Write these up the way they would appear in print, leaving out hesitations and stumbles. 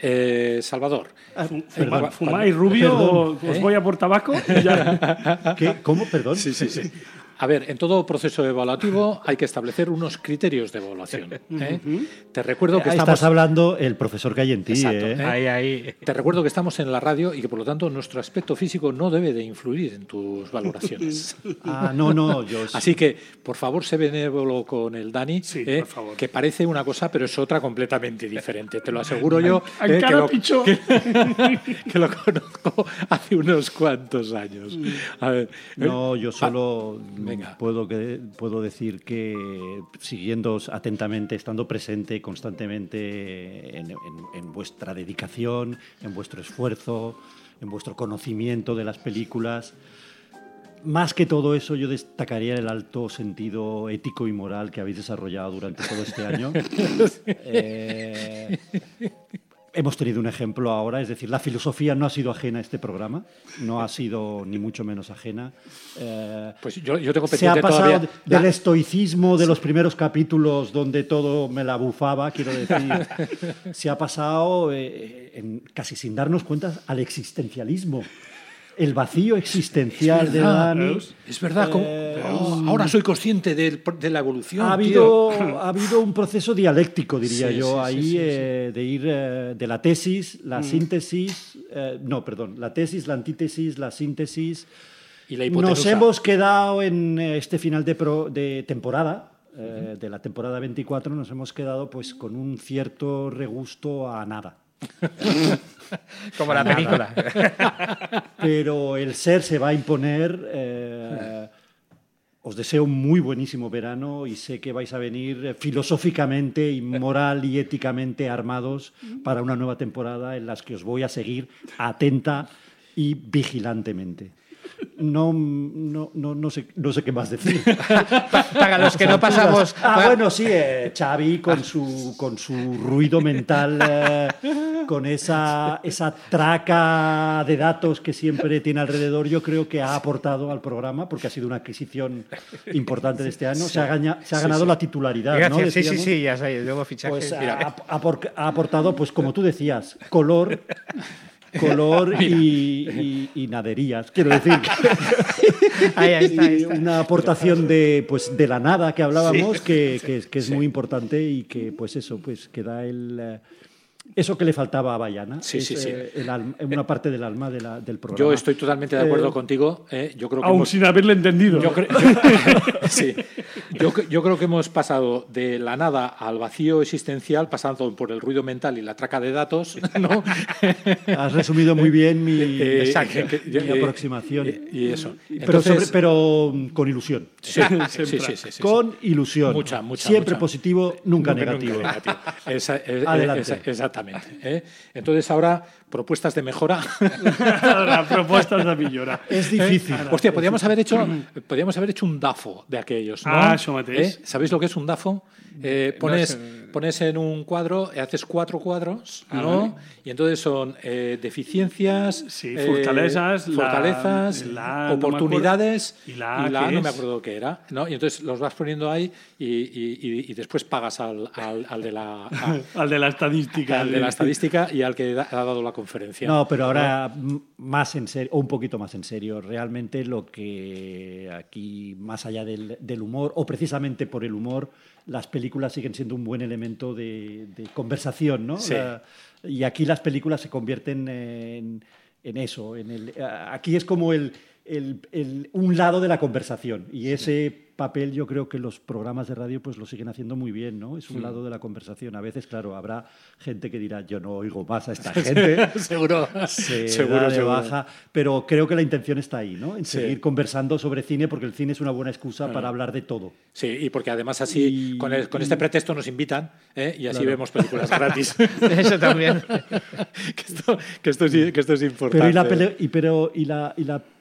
Salvador. ¿Fumáis rubio o os voy a por tabaco? ¿Qué? ¿Cómo? Perdón. Sí. A ver, en todo proceso evaluativo hay que establecer unos criterios de evaluación. Te recuerdo que estás hablando el profesor Gallentí. Exacto, ahí. Te recuerdo que estamos en la radio y que por lo tanto nuestro aspecto físico no debe de influir en tus valoraciones. No. Así que, por favor, sé benévolo con el Dani, por favor. que parece una cosa, pero es otra completamente diferente. Te lo aseguro yo, que lo conozco hace unos cuantos años. A ver, no, yo solo puedo decir que siguiéndoos atentamente, estando presente constantemente en vuestra dedicación, en vuestro esfuerzo, en vuestro conocimiento de las películas, más que todo eso yo destacaría el alto sentido ético y moral que habéis desarrollado durante todo este año. Hemos tenido un ejemplo ahora, es decir, la filosofía no ha sido ajena a este programa, no ha sido ni mucho menos ajena. Pues yo tengo pendiente se ha pasado todavía del estoicismo de los primeros capítulos donde todo me la bufaba, quiero decir, se ha pasado casi sin darnos cuenta al existencialismo. El vacío existencial de Dani. Es verdad. Ahora soy consciente de la evolución. Ha habido un proceso dialéctico, diría yo, de ir de la tesis, la síntesis. La tesis, la antítesis, la síntesis. Y la hipotenusa. Nos hemos quedado en este final de temporada. De la temporada 24 nos hemos quedado pues con un cierto regusto a nada. Como la película. Pero el ser se va a imponer. Os deseo un muy buenísimo verano y sé que vais a venir filosóficamente y moral y éticamente armados para una nueva temporada en las que os voy a seguir atenta y vigilantemente. No sé qué más decir. Para los que no pasamos... Bueno, sí, Xavi con su ruido mental, con esa traca de datos que siempre tiene alrededor, yo creo que ha aportado al programa, porque ha sido una adquisición importante de este año. Se ha ganado la titularidad. Gracias, ¿no? Sí, ya sabéis, luego fichaje. Pues ha aportado, pues como tú decías, color y naderías, quiero decir. Ahí está. Una aportación de la nada que hablábamos, que es muy importante y que pues eso, pues que da eso que le faltaba a Bayana, una parte del alma del programa. Yo estoy totalmente de acuerdo contigo. Yo creo que sin haberle entendido. Yo creo que hemos pasado de la nada al vacío existencial, pasando por el ruido mental y la traca de datos, ¿no? Has resumido muy bien mi aproximación. Y eso. Pero con ilusión. Sí. Con ilusión. Mucha. Siempre positivo, nunca negativo. Adelante. Exactamente. Entonces ahora, propuestas de mejora. Propuestas de millora. Es difícil. Hostia, podríamos haber hecho un DAFO de aquellos, ¿no? Això mateix. ¿Sabéis lo que es un DAFO? Pones en un cuadro, haces 4 cuadros, ¿no? Y entonces son deficiencias, fortalezas, oportunidades y la no me acuerdo qué era, ¿no? Y entonces los vas poniendo ahí y después pagas al de la al de la estadística, al de la estadística y al que ha dado la conferencia. No, pero ahora más en serio, o un poquito más en serio, realmente lo que aquí, más allá del humor, o precisamente por el humor, las películas siguen siendo un buen elemento de conversación, ¿no? Sí. Y aquí las películas se convierten en eso. Aquí es como un lado de la conversación. Y ese papel yo creo que los programas de radio pues lo siguen haciendo muy bien, ¿no? Es un lado de la conversación. A veces, claro, habrá gente que dirá, yo no oigo más a esta gente. Seguro. Baja. Pero creo que la intención está ahí, ¿no? En seguir conversando sobre cine, porque el cine es una buena excusa para hablar de todo. Sí, y porque además así, con este pretexto nos invitan, y así vemos películas gratis. Eso también. que esto es importante. Pero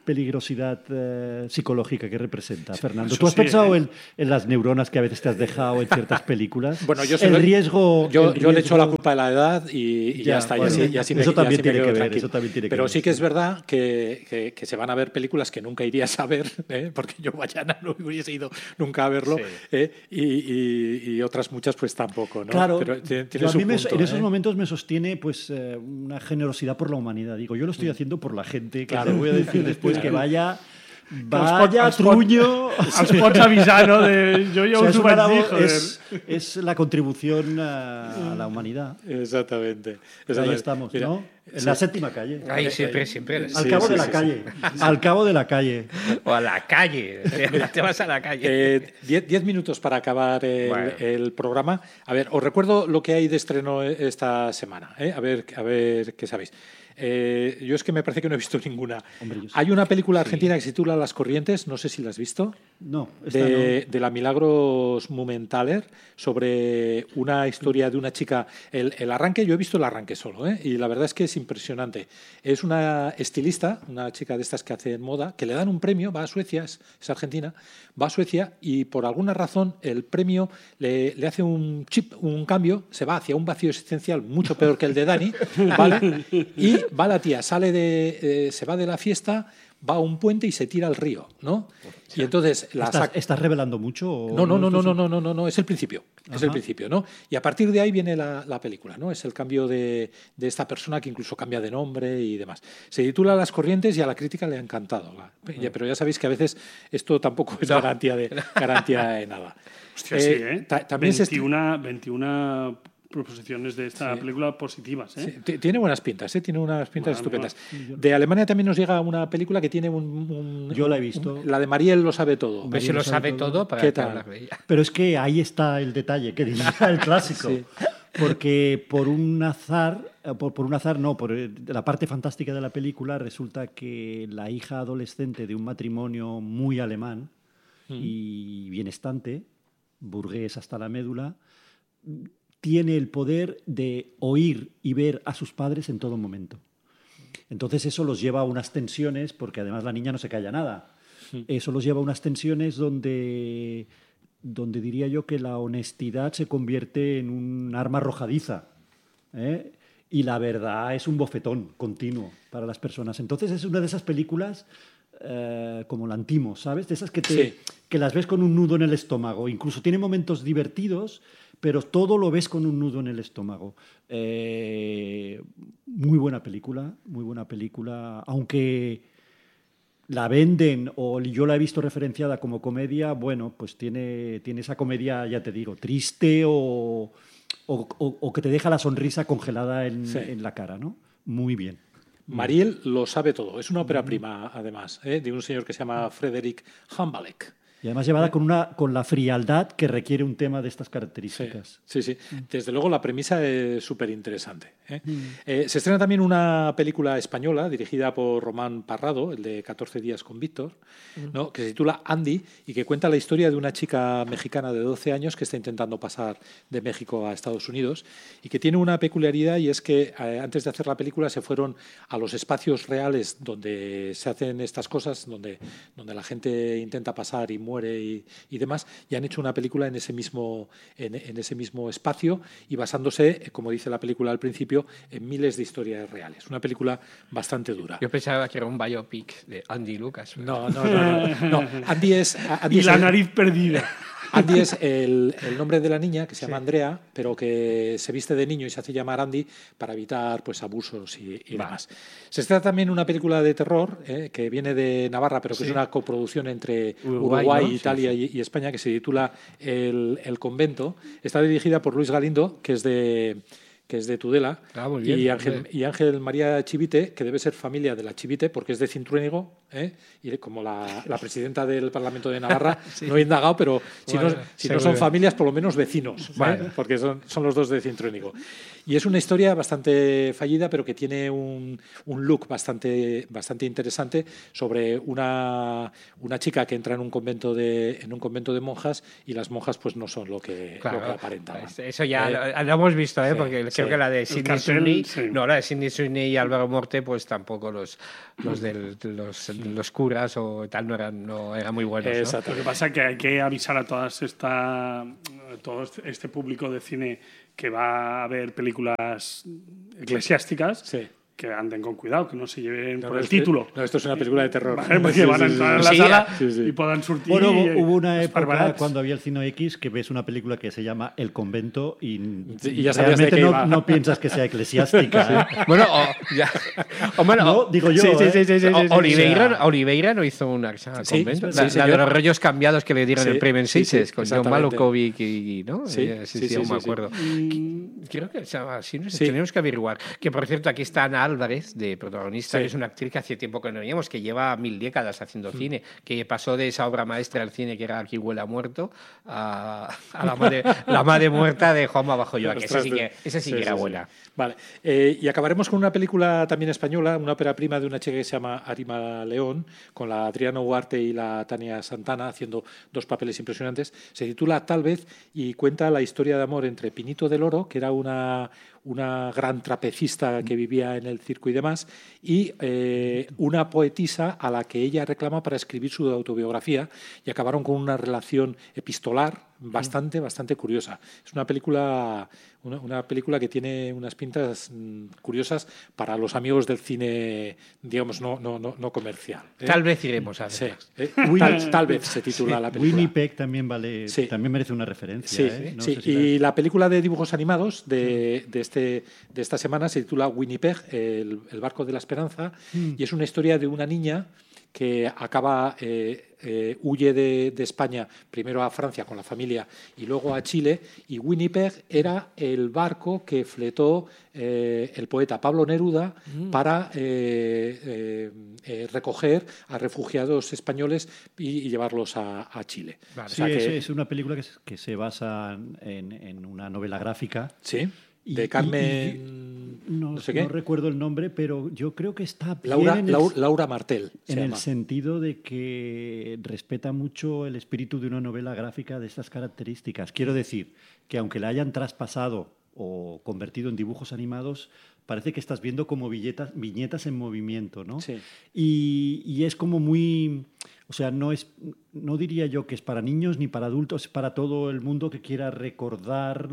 peligrosidad psicológica que representa, Fernando. ¿Tú has sí, pensado en las neuronas que a veces te has dejado en ciertas películas? Bueno, yo el riesgo... Yo le echo la culpa de la edad y ya está. Bueno, y así eso también tiene que ver. Pero sí que es verdad que se van a ver películas que nunca irías a ver, porque yo mañana no hubiese ido nunca a verlo, y otras muchas pues tampoco, ¿no? Claro, pero tiene a mí punto, en esos momentos me sostiene pues una generosidad por la humanidad. Digo, yo lo estoy haciendo por la gente, que le voy a decir después que vaya Truño... Els pots avisar, no? Jo ja us ho vaig dir, es la contribución a la humanidad. Exactamente. Ahí estamos, mira, ¿no? En la séptima calle. Ahí siempre. Al cabo de la calle. Al cabo de la calle. O a la calle. Te vas a la calle. 10 minutos para acabar el programa. A ver, os recuerdo lo que hay de estreno esta semana. A ver qué sabéis. Yo es que me parece que no he visto ninguna. Hombre, hay una película argentina que se titula Las Corrientes, no sé si la has visto. No, de la Milagros Mumenthaler, sobre una historia de una chica. El arranque, yo he visto el arranque solo, y la verdad es que es impresionante. Es una estilista, una chica de estas que hace moda, que le dan un premio, va a Suecia, es argentina, va a Suecia y por alguna razón el premio le hace un cambio, se va hacia un vacío existencial mucho peor que el de Dani, ¿vale? Y va la tía, se va de la fiesta, va a un puente y se tira al río, ¿no? Y entonces ¿Estás revelando mucho? ¿O no, es el principio. Ajá. Es el principio, ¿no? Y a partir de ahí viene la película, ¿no? Es el cambio de esta persona que incluso cambia de nombre y demás. Se titula Las Corrientes y a la crítica le ha encantado. Pero ya sabéis que a veces esto tampoco es garantía de nada. Hostia, sí, ¿eh? También 21 proposiciones de esta película positivas. Sí, tiene buenas pintas, tiene unas pintas estupendas. De Alemania también nos llega una película que tiene yo la he visto. La de Mariel lo sabe todo. Pues si lo sabe todo, ¿para qué tal? Pero es que ahí está el detalle, que diría el clásico. Sí. Porque por la parte fantástica de la película resulta que la hija adolescente de un matrimonio muy alemán y bienestante, burgués hasta la médula, tiene el poder de oír y ver a sus padres en todo momento. Entonces eso los lleva a unas tensiones, porque además la niña no se calla nada. Eso los lleva a unas tensiones donde diría yo que la honestidad se convierte en un arma arrojadiza, y la verdad es un bofetón continuo para las personas. Entonces es una de esas películas como Lantimos, ¿sabes? De esas que las ves con un nudo en el estómago. Incluso tiene momentos divertidos, pero todo lo ves con un nudo en el estómago. Muy buena película, aunque la venden o yo la he visto referenciada como comedia, bueno, pues tiene esa comedia, ya te digo, triste o que te deja la sonrisa congelada en la cara, ¿no? Muy bien. Mariel lo sabe todo. Es una ópera prima, además, de un señor que se llama Frederick Hambalek. Y además llevada con la frialdad que requiere un tema de estas características. Sí. Desde luego la premisa es súper interesante. Se estrena también una película española dirigida por Román Parrado, el de 14 días con Víctor, ¿no? Que se titula Andy y que cuenta la historia de una chica mexicana de 12 años que está intentando pasar de México a Estados Unidos y que tiene una peculiaridad, y es que antes de hacer la película se fueron a los espacios reales donde se hacen estas cosas, donde la gente intenta pasar y muere y demás, y han hecho una película en ese mismo espacio y basándose, como dice la película al principio, en miles de historias reales. Una película bastante dura. Yo pensaba que era un biopic de Andy Lucas. No. Andy es la nariz perdida. Andy es el nombre de la niña, que se llama Andrea, pero que se viste de niño y se hace llamar Andy para evitar pues abusos y demás. Se trata también una película de terror que viene de Navarra, pero que es una coproducción entre Uruguay, ¿no? Italia y España, que se titula El Convento. Está dirigida por Luis Galindo, que es de Tudela, bien, y Ángel María Chivite, que debe ser familia de la Chivite, porque es de Cintruénigo, y como la presidenta del Parlamento de Navarra, no he indagado, pero si no son familias, por lo menos vecinos, porque son los dos de Cintruénigo. Y es una historia bastante fallida, pero que tiene un look bastante interesante sobre una chica que entra en un convento de monjas, y las monjas pues no son lo que aparentan. Eso ya lo hemos visto, porque el creo que la de Sidney Sweeney, la de Sidney Sweeney y Álvaro Morte, pues tampoco los curas o tal no eran muy buenos. Exacto. ¿no? Lo que pasa es que hay que avisar a todo este público de cine que va a ver películas eclesiásticas. Que anden con cuidado, que no se lleven por el título. No, esto es una película de terror. Porque van a entrar en la sala y puedan surtir. Bueno, hubo una época cuando había el Cine X que ves una película que se llama El Convento y ya realmente no piensas que sea eclesiástica. Bueno, digo yo. Oliveira no hizo una Convento. La de los rollos cambiados que le dieron el premio en Sitges con John Malkovich y ¿no? Sí, me acuerdo. Creo que así tenemos que averiguar. Que por cierto, aquí está Ana Álvarez, de protagonista, que es una actriz que hace tiempo que no veíamos, que lleva 1000 décadas haciendo cine, que pasó de esa obra maestra del cine que era Aquí huele a muerto a la madre muerta de Juanma Bajo-Yoa, que esa sí que era buena. Vale, y acabaremos con una película también española, una ópera prima de una chica que se llama Arima León, con la Adriana Huarte y la Tania Santana haciendo 2 papeles impresionantes. Se titula Tal vez y cuenta la historia de amor entre Pinito del Oro, que era una gran trapecista que vivía en el circo y demás, y una poetisa a la que ella reclama para escribir su autobiografía, y acabaron con una relación epistolar bastante curiosa. Es una película que tiene unas pintas curiosas para los amigos del cine, digamos, no comercial. Tal vez iremos a ver. Tal vez se titula la película. Winnipeg también también merece una referencia. Y la película de dibujos animados de esta semana se titula Winnipeg, el barco de la esperanza, y es una historia de una niña que acaba huye de España primero a Francia con la familia y luego a Chile, y Winnipeg era el barco que fletó el poeta Pablo Neruda para recoger a refugiados españoles y llevarlos a Chile. Vale. O sea es una película que se basa en una novela gráfica. Sí. De Carmen... No recuerdo el nombre, pero yo creo que está bien Laura Martel. En el sentido de que respeta mucho el espíritu de una novela gráfica de estas características. Quiero decir que aunque la hayan traspasado o convertido en dibujos animados, parece que estás viendo como viñetas en movimiento, ¿no? Sí. Y es como muy... O sea, no diría yo que es para niños ni para adultos, es para todo el mundo que quiera recordar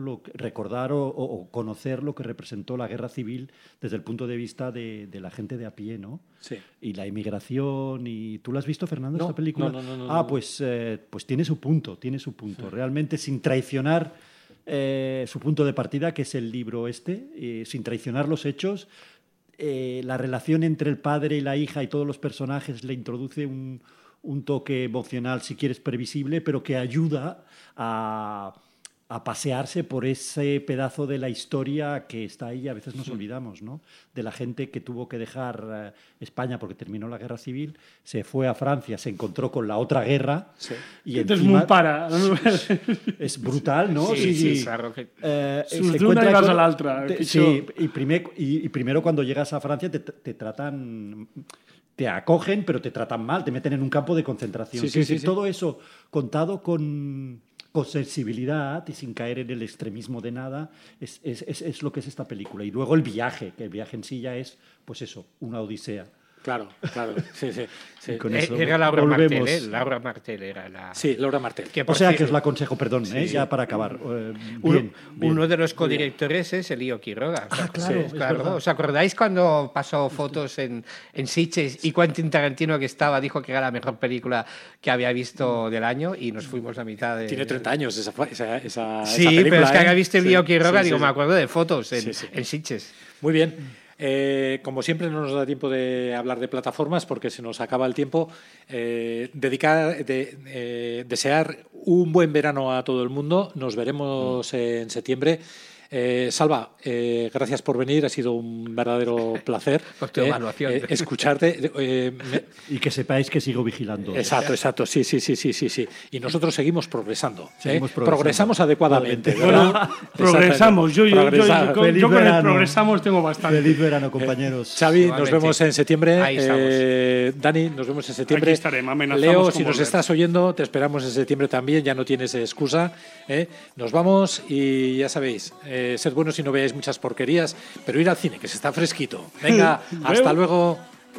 o conocer lo que representó la guerra civil desde el punto de vista de la gente de a pie, ¿no? Sí. Y la inmigración. ¿Tú la has visto, Fernando, esta película? No. Pues tiene su punto. Sí. Realmente sin traicionar su punto de partida, que es el libro sin traicionar los hechos. La relación entre el padre y la hija y todos los personajes le introduce un toque emocional, si quieres, previsible, pero que ayuda a pasearse por ese pedazo de la historia que está ahí. A veces nos olvidamos, ¿no? De la gente que tuvo que dejar España porque terminó la guerra civil, se fue a Francia, se encontró con la otra guerra. Sí. Y encima, es brutal, ¿no? Sí. Sus una y vas a la otra. Sí, y primero cuando llegas a Francia te tratan... Te acogen, pero te tratan mal, te meten en un campo de concentración. Sí. Todo eso contado con sensibilidad y sin caer en el extremismo de nada, es lo que es esta película. Y luego el viaje, que el viaje en sí ya es, pues eso, una odisea. Claro. Sí. Era Laura Martel, Laura Martel era la... Sí, Laura Martel. Que os la aconsejo, perdón, ya para acabar. Bien. Uno de los codirectores es Elío Quiroga. Claro. ¿Os acordáis cuando pasó fotos en Sitges y Quentin Tarantino, que dijo que era la mejor película que había visto del año, y nos fuimos a mitad de... Tiene 30 años esa película. Sí, pero es que había visto Elío Quiroga, me acuerdo de fotos en Sitges. Muy bien. Como siempre no nos da tiempo de hablar de plataformas porque se nos acaba el tiempo. Desear un buen verano a todo el mundo. Nos veremos en septiembre. Salva, gracias por venir, ha sido un verdadero placer escucharte. Y que sepáis que sigo vigilando. Exacto, sí. Y nosotros seguimos progresando. Progresamos adecuadamente. Bueno, progresamos. Yo con el progresamos tengo bastante. Feliz verano, compañeros. Xavi, nos vemos en septiembre. Dani, nos vemos en septiembre. Aquí estaré, Leo, si nos estás oyendo, te esperamos en septiembre también, ya no tienes excusa. Nos vamos y ya sabéis, Sed buenos y no veáis muchas porquerías, pero ir al cine, que se está fresquito. Venga, hasta luego.